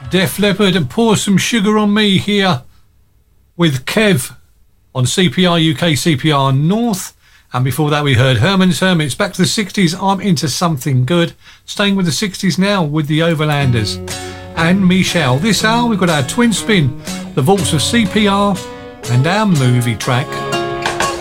Def Leppard and Pour Some Sugar on Me here with Kev on CPR UK, CPR North. And before that we heard Herman's Hermits. Back to the 60s, I'm Into Something Good. Staying with the 60s now with the Overlanders and Michelle. This hour we've got our twin spin, the vaults of CPR and our movie track.